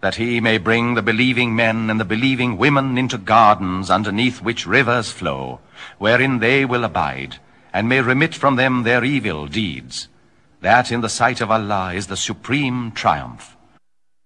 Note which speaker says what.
Speaker 1: that he may bring the believing men and the believing women into gardens underneath which rivers flow, wherein they will abide, and may remit from them their evil deeds. That in the sight of Allah is the supreme triumph.